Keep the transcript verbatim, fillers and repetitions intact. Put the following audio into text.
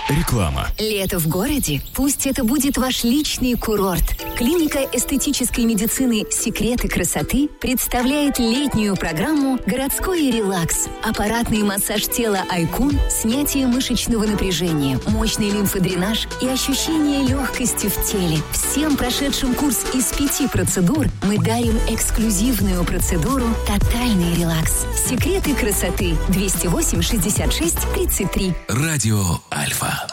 Реклама. Лето в городе? Пусть это будет ваш личный курорт. Клиника эстетической медицины «Секреты красоты» представляет летнюю программу «Городской релакс». Аппаратный массаж тела «Айкун», снятие мышечного напряжения, мощный лимфодренаж и ощущение легкости в теле. Всем прошедшим курс из пяти процедур мы дарим эксклюзивную процедуру «Тотальный релакс». «Секреты красоты» двести восемь шестьдесят шесть тридцать три. Радио Альфа.